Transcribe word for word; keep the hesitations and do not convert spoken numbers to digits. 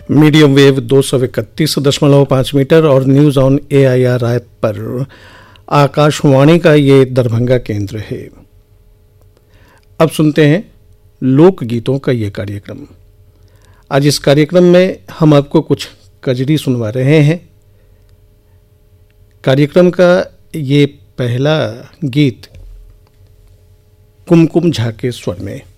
Medium wave दो सौ इकतीस दशमलव पाँच मीटर और news on A I R app पर आकाशवाणी का ये दरभंगा केंद्र है। अब सुनते हैं लोकगीतों का ये कार्यक्रम। आज इस कार्यक्रम में हम आपको कुछ कजरी सुनवा रहे हैं। कार्यक्रम का ये पहला गीत कुमकुम झा के स्वर में।